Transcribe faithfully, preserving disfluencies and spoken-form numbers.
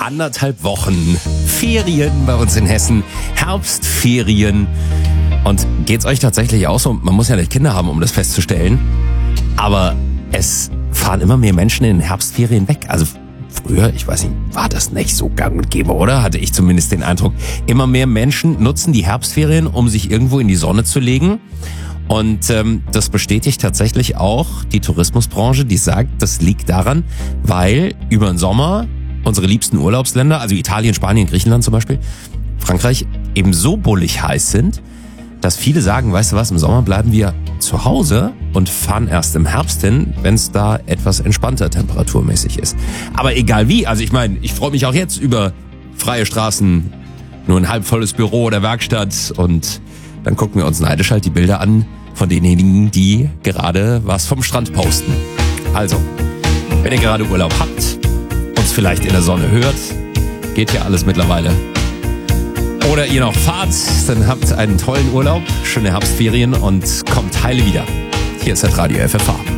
anderthalb Wochen Ferien bei uns in Hessen. Herbstferien. Und geht's euch tatsächlich auch so? Man muss ja nicht Kinder haben, um das festzustellen. Aber es fahren immer mehr Menschen in den Herbstferien weg. Also früher, ich weiß nicht, war das nicht so gang und gäbe, oder? Hatte ich zumindest den Eindruck. Immer mehr Menschen nutzen die Herbstferien, um sich irgendwo in die Sonne zu legen. Und ähm, das bestätigt tatsächlich auch die Tourismusbranche, die sagt, das liegt daran, weil über den Sommer unsere liebsten Urlaubsländer, also Italien, Spanien, Griechenland zum Beispiel, Frankreich, eben so bullig heiß sind, dass viele sagen, weißt du was, im Sommer bleiben wir zu Hause und fahren erst im Herbst hin, wenn es da etwas entspannter temperaturmäßig ist. Aber egal wie, also ich meine, ich freue mich auch jetzt über freie Straßen, nur ein halbvolles Büro oder Werkstatt und dann gucken wir uns neidisch halt die Bilder an von denjenigen, die gerade was vom Strand posten. Also, wenn ihr gerade Urlaub habt, uns vielleicht in der Sonne hört, geht ja alles mittlerweile. Oder ihr noch fahrt, dann habt einen tollen Urlaub, schöne Herbstferien und kommt heile wieder. Hier ist das Radio F F H.